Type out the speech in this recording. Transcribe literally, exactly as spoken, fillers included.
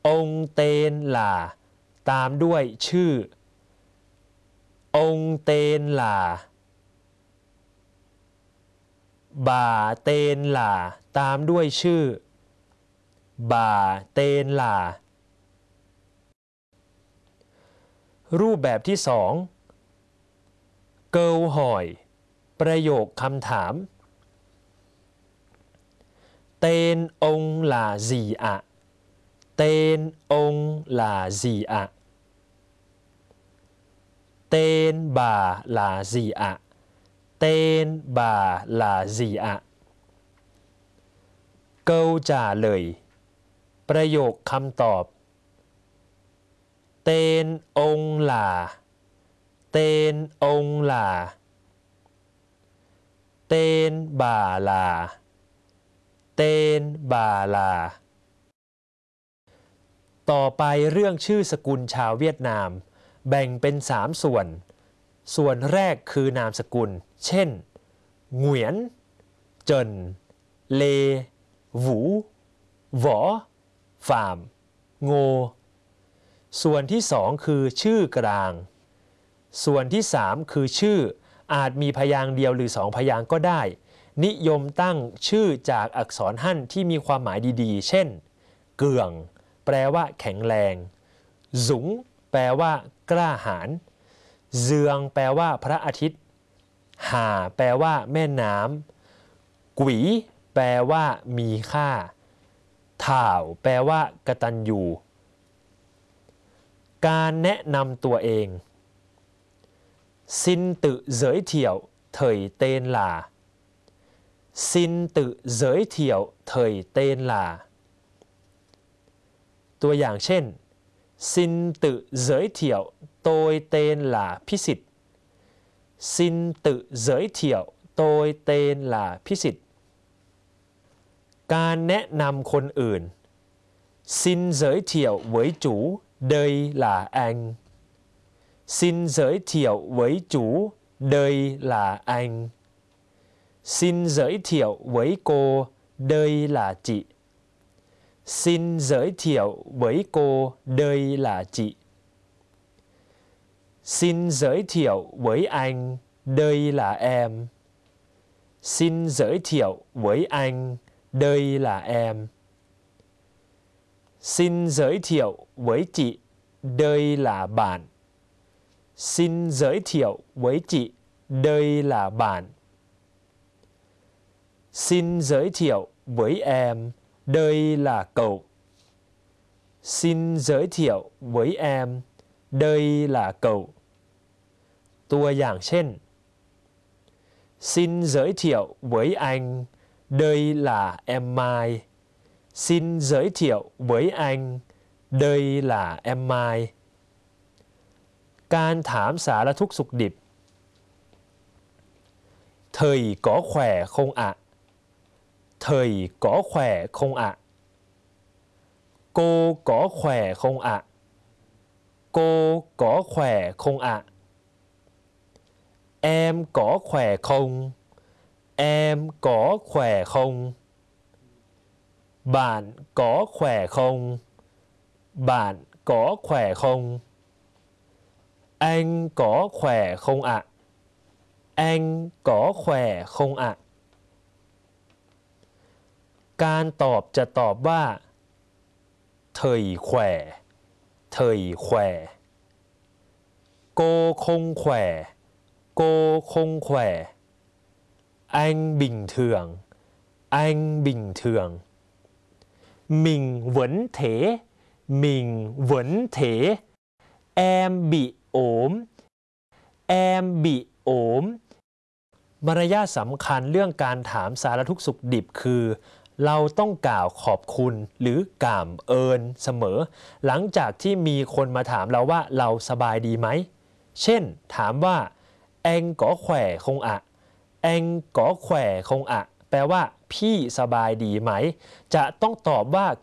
องเตนหล่าตามด้วยชื่อองเตนหล่าบ่าเตนหล่าตามด้วยชื่อบ่าเตนหล่ารูปแบบที่สองเกิลหอยประโยคคำถามเตนองหล่าจีอะเตนองหล่าจีอะเตนบ่าหล่าจีอะเตนบ่าหล่าจีอะเกิลจ่าเลยประโยคคำตอบเตนองหล่าเตนองหล่าเตนบ่าหล่าเตนบ่าหล่าต่อไปเรื่องชื่อสกุลชาวเวียดนามแบ่งเป็นสามส่วนส่วนแรกคือนามสกุลเช่นเหงียนเจินเลหวูหวอฟามโงส่วนที่สองคือชื่อกลางส่วนที่สามคือชื่ออาจมีพยางค์เดียวหรือสองพยางค์ก็ได้นิยมตั้งชื่อจากอักษรฮั่นที่มีความหมายดีๆเช่นเกืองแปลว่าแข็งแรงสุงแปลว่ากล้าหาญเจืองแปลว่าพระอาทิตย์ห่าแปลว่าแม่น้ำกุ๋ยแปลว่ามีค่าถ่าวแปลว่ากตัญญูการแนะนำตัวเองซินtự giới thiệu thầy tên là xin tự giới thiệu thầy tên làตัวอย่างเช่น xin tự giới thiệu tôi tên là พิสิทธิ์ xin tự giới thiệu tôi tên là พิสิทธิ์การแนะนำคนอื่น xin giới thiệu với chủ đây là anh xin giới thiệu với chủ đây là anh xin giới thiệu với cô đây là chị xin giới thiệu với cô đây là chị xin giới thiệu với anh đây là em xin giới thiệu với anh đây là em xin giới thiệu với chị đây là bạn xin giới thiệu với chị đây là bạn xin giới thiệu với em đây là cậu xin giới thiệu với em đây là cậu ตัวอย่างเช่น xin giới thiệu với anh đây là em Mai xin giới thiệu với anh đây là em Mai การถามสารทุกข์สุขดิบ Thầy có khỏe không ạ? Thầy có khỏe không ạ? Cô có khỏe không ạ? Cô có khỏe không ạ? Em có khỏe không? Em có khỏe không? Bạn có khỏe không? Bạn có khỏe không? Anh có khỏe không ạ? Anh có khỏe không ạ? การตอบจะตอบว่า Thầy khỏe Thầy khỏe Cô không khỏe Cô không khỏe Anh bình thường Anh bình thường Mình vẫn thế Mình vẫn thế Em bị ốm Em bị ốm มารยาทสำคัญเรื่องการถามสารทุกข์สุขดิบคือเราต้องกล่าวขอบคุณหรือกล่าวเอิญเสมอหลังจากที่มีคนมาถามเราว่าเราสบายดีไหมเช่นถามว่า anh có khỏe không ạ anh có khỏe không ạ แปลว่าพี่สบายดีไหมจะต้องตอบว่า